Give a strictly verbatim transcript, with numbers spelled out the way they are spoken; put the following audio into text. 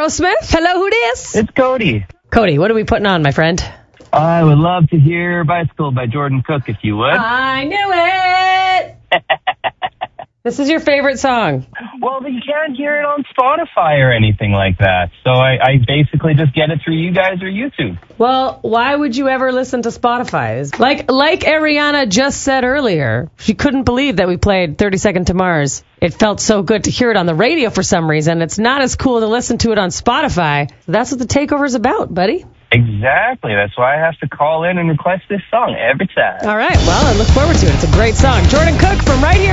Aerosmith. Hello, who dis? It's Cody. Cody, what are we putting on, my friend? I would love to hear Bicycle by Jordan Cook, if you would. I knew it! This is your favorite song. Well, you can't hear it on Spotify or anything like that. So I, I basically just get it through you guys or YouTube. Well, why would you ever listen to Spotify? Like like Ariana just said earlier, she couldn't believe that we played thirty Second to Mars. It felt so good to hear it on the radio for some reason. It's not as cool to listen to it on Spotify. That's what the takeover's about, buddy. Exactly. That's why I have to call in and request this song every time. All right. Well, I look forward to it. It's a great song. Jordan Cook from right here.